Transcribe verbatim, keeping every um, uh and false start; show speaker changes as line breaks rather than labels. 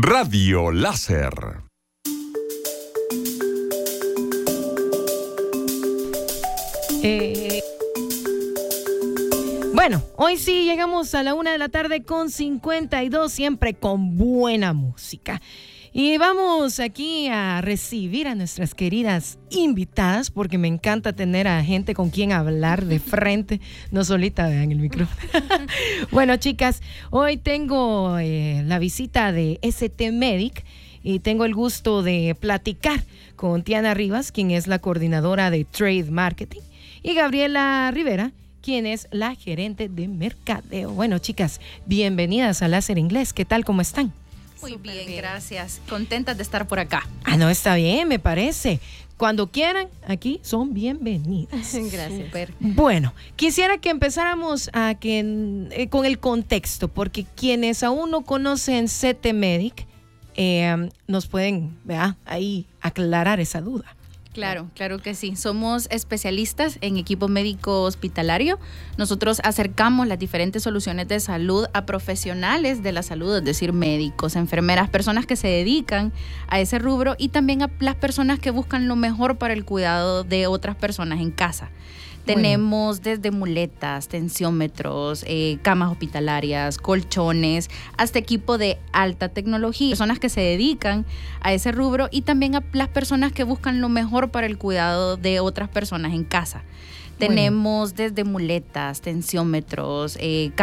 Radio Láser.
Eh, bueno, hoy sí llegamos a la una de la tarde con cincuenta y dos, siempre con buena música. Y vamos aquí a recibir a nuestras queridas invitadas, porque me encanta tener a gente con quien hablar de frente, no solita, vean el micrófono. Bueno, chicas, hoy tengo eh, la visita de S T Medic y tengo el gusto de platicar con Tiana Rivas, quien es la coordinadora de Trade Marketing, y Gabriela Rivera, quien es la gerente de mercadeo. Bueno, chicas, bienvenidas a Láser Inglés. ¿Qué tal? ¿Cómo están?
Muy bien, bien, gracias. Contentas de estar por acá.
Ah, no, está bien, me parece. Cuando quieran, aquí son bienvenidas.
Gracias. Super.
Bueno, quisiera que empezáramos a que, eh, con el contexto, porque quienes aún no conocen S T Medic eh, nos pueden, ¿verdad?, ahí aclarar esa duda.
Claro, claro que sí. Somos especialistas en equipo médico hospitalario. Nosotros acercamos las diferentes soluciones de salud a profesionales de la salud, es decir, médicos, enfermeras, personas que se dedican a ese rubro y también a las personas que buscan lo mejor para el cuidado de otras personas en casa. Tenemos bueno. desde muletas, tensiómetros, eh, camas hospitalarias, colchones, hasta equipo de alta tecnología. Personas que se dedican a ese rubro y también a las personas que buscan lo mejor para el cuidado de otras personas en casa. Bueno. Tenemos desde muletas, tensiómetros, eh,